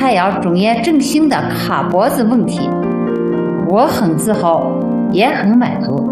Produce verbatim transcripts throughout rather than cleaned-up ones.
太阳中叶正性的卡脖子问题，我很自豪，也很满足。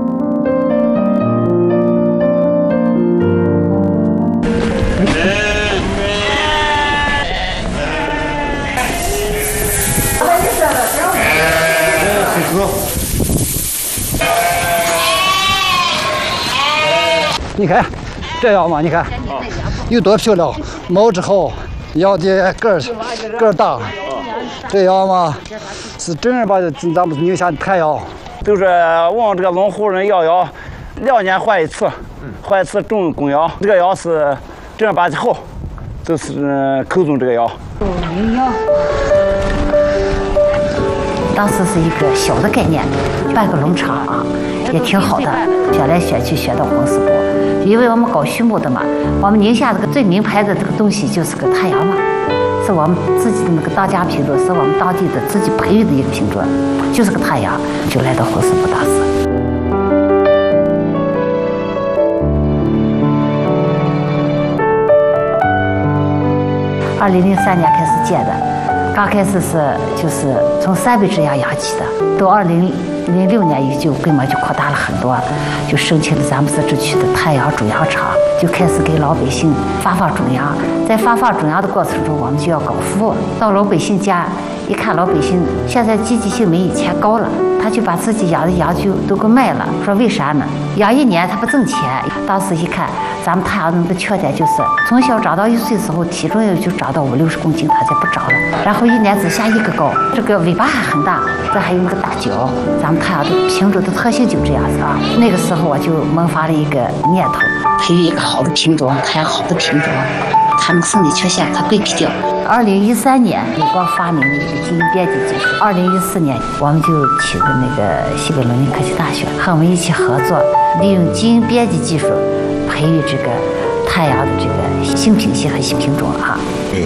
你看，这样嘛，你看有多漂亮，毛之后羊的个儿个儿大，这样嘛是正儿八经咱们宁夏的太阳。 就是问这个农户人要药，两年换一次，换一次种公羊。这个药是正儿八经好，就是口中这个药。 营养。当时是一个小的概念，办个农场啊，也挺好的。选来选去选到红丝柏，因为我们搞畜牧的嘛，我们宁夏这个最名牌的这个东西就是个太阳嘛，是我们自己的那个当家品种，是我们当地的自己培育的一个品种，就是个太阳，就来到红丝柏大寺。二零零三年开始建的。刚开始是就是从三百只羊养起的，到二零零六年也就规模就扩大了很多，就申请了咱们自治区的太阳种羊场，就开始给老百姓发放种羊。在发放种羊的过程中，我们就要搞服务，到老百姓家一看，老百姓现在积极性没以前高了，他就把自己养的羊就都给卖了。说为啥呢？养一年他不挣钱。当时一看，咱们太阳能的缺点就是从小长到一岁时候，体重也就长到五六十公斤，它就不长了。然后一年只下一个羔，这个尾巴还很大，这还有个大角。咱们太阳的品种的特性就这样子啊。那个时候我就萌发了一个念头，培育一个好的品种，太阳好的品种，它们生理缺陷它规避掉。二零一三年，美国发明了一个基因编辑技术。二零一四年，我们就去的那个西北农林科技大学，和我们一起合作，利用基因编辑技术培育这个太阳的这个新品系和新品种啊。 对，